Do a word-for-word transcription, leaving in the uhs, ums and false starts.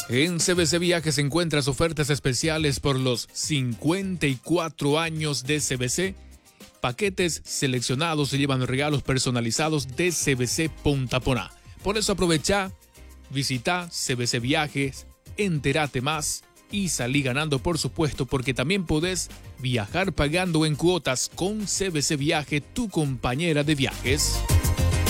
En C B C Viajes encuentras ofertas especiales por los cincuenta y cuatro años de C B C. Paquetes seleccionados se llevan regalos personalizados de C B C Punta Poná. Por eso aprovecha, visita C B C Viajes, entérate más y salí ganando, por supuesto, porque también podés viajar pagando en cuotas con C B C Viaje, tu compañera de viajes.